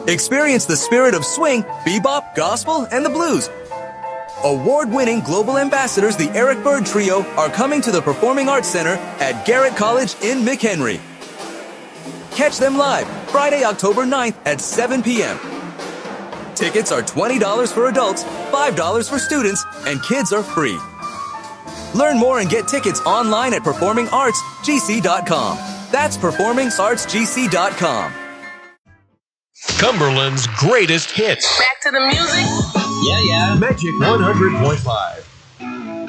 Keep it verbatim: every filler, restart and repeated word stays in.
Experience the spirit of swing, bebop, gospel, and the blues. Award-winning global ambassadors, the Eric Bird Trio, are coming to the Performing Arts Center at Garrett College in McHenry. Catch them live Friday, October ninth at seven p.m. Tickets are twenty dollars for adults, five dollars for students, and kids are free. Learn more and get tickets online at performing arts g c dot com. That's performing arts g c dot com. Cumberland's greatest hits. Back to the music. Yeah, yeah. Magic one hundred point five.